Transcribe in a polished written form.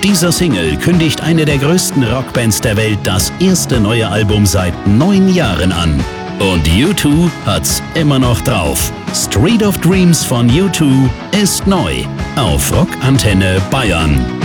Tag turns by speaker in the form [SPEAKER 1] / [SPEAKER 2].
[SPEAKER 1] dieser Single kündigt eine der größten Rockbands der Welt das erste neue Album seit 9 Jahren an. Und U2 hat's immer noch drauf. Street of Dreams von U2 ist neu auf Rockantenne Bayern.